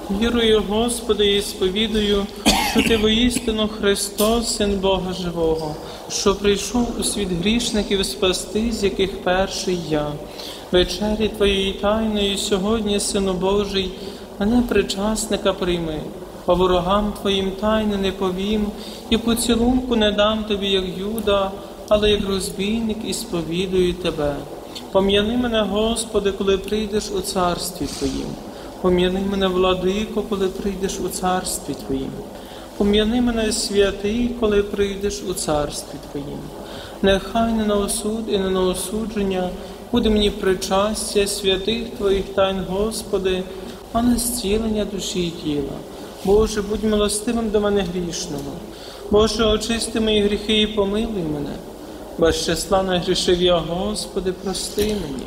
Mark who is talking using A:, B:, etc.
A: Вірую, Господи, і сповідую, що Ти воістину Христос, Син Бога Живого, що прийшов у світ грішників спасти, з яких перший я. Вечері Твоєї тайної сьогодні, Сину Божий, мене причасника прийми, а ворогам Твоїм тайни не повім, і поцілунку не дам Тобі, як Юда, але як розбійник і сповідую Тебе. Пом'яни мене, Господи, коли прийдеш у царстві Твоїм. Пом'яни мене, Владико, коли прийдеш у царстві Твоїм. Пом'яни мене, святий, коли прийдеш у царстві Твоїм. Нехай не на осуд і не на осудження буде мені причастя святих Твоїх тайн, Господи, а на зцілення душі і тіла. Боже, будь милостивим до мене грішного. Боже, очисти мої гріхи і помилуй мене. Безчисленно грішив я, Господи, прости мені.